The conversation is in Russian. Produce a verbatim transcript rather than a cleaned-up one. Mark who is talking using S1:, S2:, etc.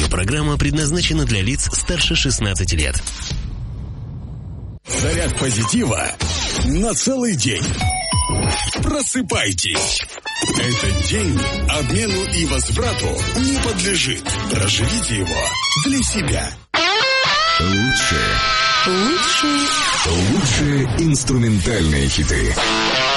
S1: Аудиопрограмма предназначена для лиц старше шестнадцати лет.
S2: Заряд позитива на целый день. Просыпайтесь. Этот день обмену и возврату не подлежит. Проживите его для себя.
S3: Лучшие. Лучшие. Лучшие инструментальные хиты.